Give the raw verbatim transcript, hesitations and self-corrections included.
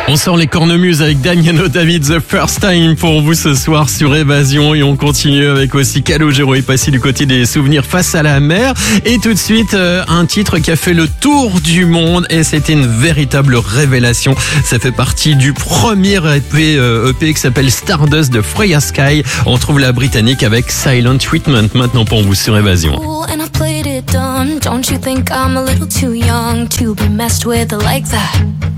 On sort les cornemuses avec Damiano David, The First Time pour vous ce soir sur Évasion, et on continue avec aussi Calogero et Passy du côté des souvenirs face à la mer. Et tout de suite, euh, un titre qui a fait le tour du monde et c'était une véritable révélation. Ça fait partie du premier E P, euh, E P qui s'appelle Stardust de Freya Sky. On trouve la britannique avec Silent Treatment maintenant pour vous sur Évasion. And I played it dumb. Don't you think I'm a little too young to be messed with like that?